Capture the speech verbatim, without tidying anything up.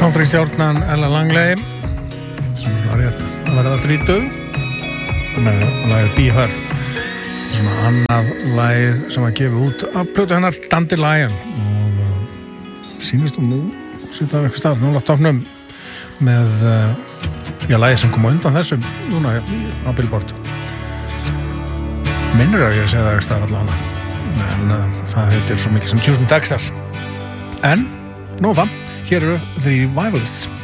Country-stjórnan Ella Langley sem er svona rétt að verða þrítug með lagið Be Her. Þetta er svona annað lagið sem að gefa út af plötu hennar Dandelion og sýnist um nú sýta af eitthvað stað núna á toppnum með já, lagið sem kom undan þessum núna á Billboard. Minnur að ég sé það eitthvað stað allavega en uh, það heitir svo mikið sem Houston, Texas. En nú það, hér eru The Revivalists.